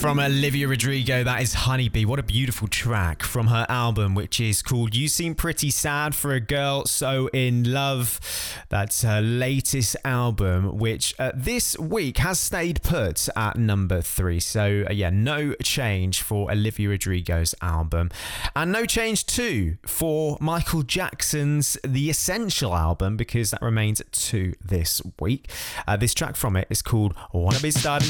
From Olivia Rodrigo, that is Honeybee. What a beautiful track from her album, which is called You Seem Pretty Sad for a Girl So in Love. That's her latest album, which this week has stayed put at number 3. So, no change for Olivia Rodrigo's album. And no change, too, for Michael Jackson's The Essential album, because that remains at 2 this week. This track from it is called Wanna Be Starting